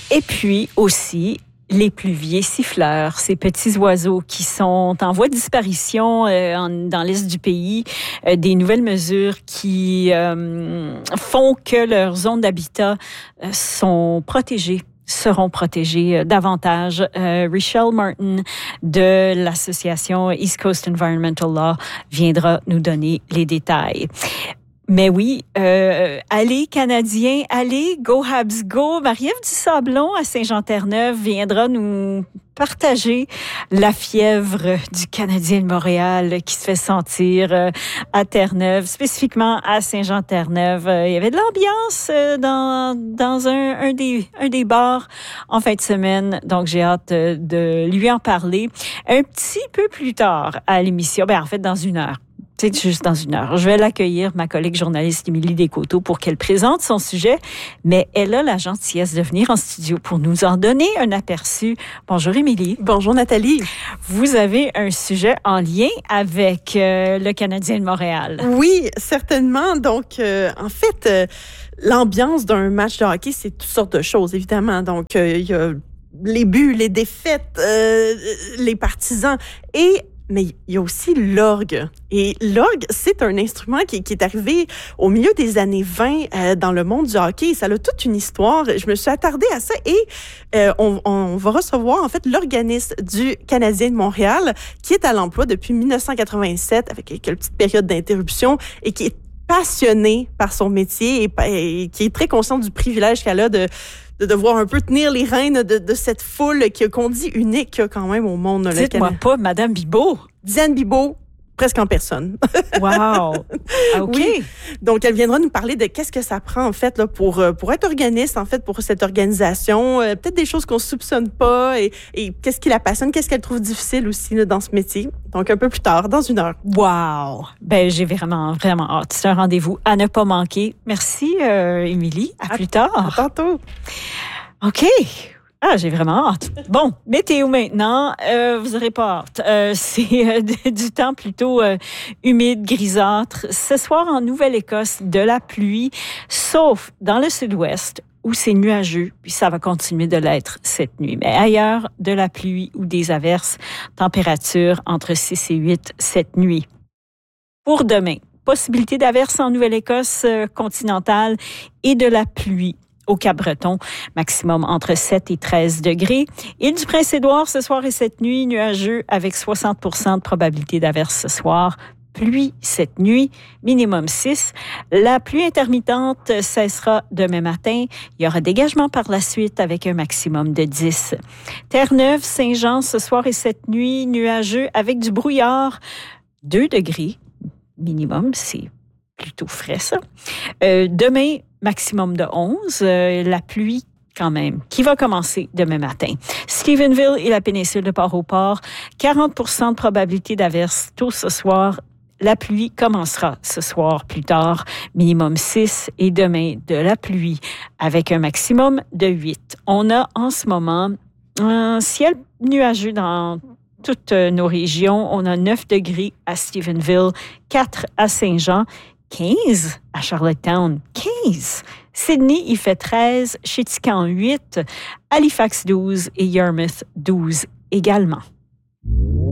Et puis aussi, les pluviers siffleurs, ces petits oiseaux qui sont en voie de disparition dans l'est du pays, des nouvelles mesures qui font que leurs zones d'habitat seront protégées davantage. Richelle Martin de l'association East Coast Environmental Law viendra nous donner les détails. Mais oui, allez Canadiens, allez, go Habs go. Marie-Ève Dusablon à Saint-Jean-Terre-Neuve viendra nous partager la fièvre du Canadien de Montréal qui se fait sentir à Terre-Neuve, spécifiquement à Saint-Jean-Terre-Neuve. Il y avait de l'ambiance dans un des bars en fin de semaine, donc j'ai hâte de lui en parler un petit peu plus tard à l'émission, en fait dans 1 heure. C'est juste dans 1 heure. Je vais l'accueillir, ma collègue journaliste Émilie Descoteaux, pour qu'elle présente son sujet, mais elle a la gentillesse de venir en studio pour nous en donner un aperçu. Bonjour Émilie. Bonjour Nathalie. Vous avez un sujet en lien avec le Canadien de Montréal. Oui, certainement. Donc, en fait, l'ambiance d'un match de hockey, c'est toutes sortes de choses, évidemment. Donc, il y a les buts, les défaites, les partisans mais il y a aussi l'orgue. Et l'orgue, c'est un instrument qui est arrivé au milieu des années 20 dans le monde du hockey. Ça a toute une histoire. Je me suis attardée à ça et on va recevoir en fait l'organiste du Canadien de Montréal qui est à l'emploi depuis 1987 avec quelques petites périodes d'interruption et qui est passionné par son métier et qui est très conscient du privilège qu'elle a de devoir un peu tenir les rênes de cette foule qu'on dit unique quand même au monde. Dites-moi pas, Madame Bibeau. Diane Bibeau, presque en personne. Wow! OK. Oui. Donc, elle viendra nous parler de qu'est-ce que ça prend, en fait, là, pour être organiste, en fait, pour cette organisation. Peut-être des choses qu'on soupçonne pas et qu'est-ce qui la passionne, qu'est-ce qu'elle trouve difficile aussi là, dans ce métier. Donc, un peu plus tard, dans 1 heure. Wow! Ben, j'ai vraiment, vraiment hâte. C'est un rendez-vous à ne pas manquer. Merci, Émilie. À plus tard. À tantôt. OK. Ah, j'ai vraiment hâte. Bon, météo maintenant, vous n'aurez pas hâte. C'est du temps plutôt humide, grisâtre. Ce soir, en Nouvelle-Écosse, de la pluie, sauf dans le sud-ouest, où c'est nuageux, puis ça va continuer de l'être cette nuit. Mais ailleurs, de la pluie ou des averses, température entre 6 et 8 cette nuit. Pour demain, possibilité d'averses en Nouvelle-Écosse continentale et de la pluie au Cap-Breton, maximum entre 7 et 13 degrés. Île du Prince-Édouard, ce soir et cette nuit, nuageux avec 60% de probabilité d'averse ce soir. Pluie cette nuit, minimum 6. La pluie intermittente cessera demain matin. Il y aura dégagement par la suite avec un maximum de 10. Terre-Neuve, Saint-Jean, ce soir et cette nuit, nuageux avec du brouillard. 2 degrés, minimum, c'est plutôt frais ça. Demain, maximum de 11. La pluie, quand même, qui va commencer demain matin. Stephenville et la péninsule de Port-au-Port, 40% de probabilité d'averse tôt ce soir. La pluie commencera ce soir plus tard, minimum 6. Et demain, de la pluie avec un maximum de 8. On a en ce moment un ciel nuageux dans toutes nos régions. On a 9 degrés à Stephenville, 4 à Saint-Jean, 15 à Charlottetown, 15. Sydney, il fait 13, Chéticamp 8, Halifax 12 et Yarmouth 12 également.